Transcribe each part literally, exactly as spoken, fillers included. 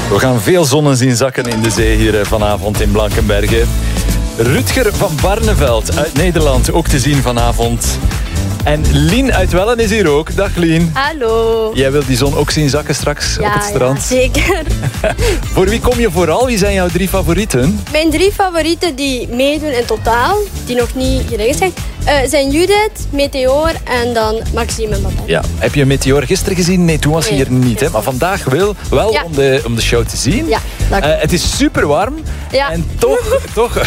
We gaan veel zonnen zien zakken in de zee hier vanavond in Blankenberge. Rutger van Barneveld uit Nederland, ook te zien vanavond. En Lien uit Wellen is hier ook. Dag Lien. Hallo. Jij wilt die zon ook zien zakken straks ja, op het strand? Ja, zeker. Voor wie kom je vooral? Wie zijn jouw drie favorieten? Mijn drie favorieten die meedoen in totaal, die nog niet geregeld zijn, uh, zijn Judith, Meteor en dan Maxime en Babette. Ja. Heb je Meteor gisteren gezien? Nee, toen was hij nee, hier niet. Hè? Maar vandaag wil, wel ja. om, de, om de show te zien. Ja, uh, het is super warm. Ja. En toch, toch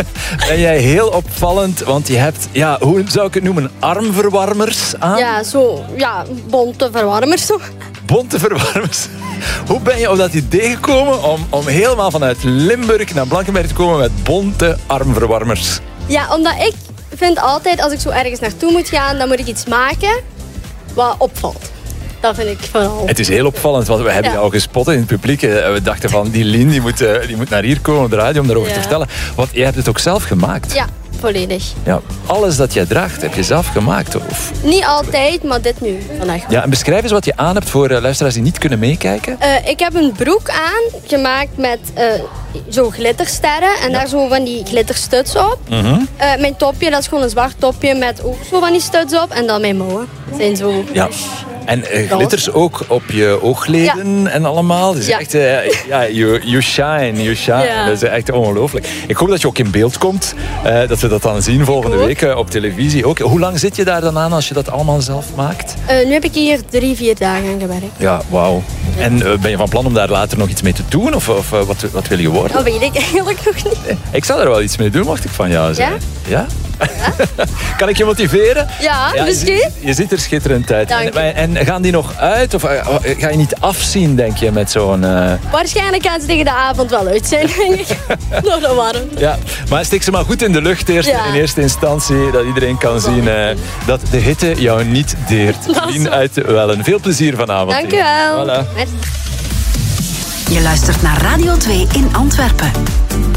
ben jij heel opvallend. Want je hebt, ja, hoe zou ik het noemen, armverwarmers aan? Ja, zo, ja, bonte verwarmers toch? Bonte verwarmers. Hoe ben je op dat idee gekomen om, om helemaal vanuit Limburg naar Blankenberg te komen met bonte armverwarmers? Ja, omdat ik vind altijd, als ik zo ergens naartoe moet gaan, dan moet ik iets maken wat opvalt. Dat vind ik vooral. Het is heel opvallend, want we hebben ja. je al gespot in het publiek. We dachten van, die Lien die moet, die moet naar hier komen op de radio om daarover ja. te vertellen. Want jij hebt het ook zelf gemaakt. Ja, volledig. Ja, alles dat jij draagt heb je zelf gemaakt? Of? Niet altijd, maar dit nu. Vandaag. Ja, en beschrijf eens wat je aan hebt voor luisteraars die niet kunnen meekijken. Uh, ik heb een broek aan, gemaakt met uh, zo glittersterren. En ja. daar zo van die glitterstuds op. Mm-hmm. Uh, mijn topje, dat is gewoon een zwart topje met ook zo van die studs op. En dan mijn mouwen. Zijn zo... Ja. En uh, glitters ook op je oogleden ja. en allemaal. Dus ja. echt, uh, ja, you, you shine, you shine. Ja. Dat is echt ongelooflijk. Ik hoop dat je ook in beeld komt. Uh, dat we dat dan zien volgende week uh, op televisie ook. Hoe lang zit je daar dan aan als je dat allemaal zelf maakt? Uh, nu heb ik hier drie, vier dagen aan gewerkt. Ja, wauw. Ja. En uh, ben je van plan om daar later nog iets mee te doen? Of, of uh, wat, wat wil je worden? Dat weet ik eigenlijk nog niet. Ik zou er wel iets mee doen, mocht ik van jou zijn. Ja? Ja? Ja? Kan ik je motiveren? Ja, ja misschien. Je, je ziet er schitterend uit. En, en gaan die nog uit? Of ga je niet afzien, denk je, met zo'n... Uh... Waarschijnlijk gaan ze tegen de avond wel uit zijn, denk ik. Door de warmte. Ja, maar steek ze maar goed in de lucht eerst, ja. in eerste instantie. Dat iedereen kan zien uh, dat de hitte jou niet deert. Lien uit Wellen. Veel plezier vanavond. Dank je wel. Voilà. Je luistert naar Radio twee in Antwerpen.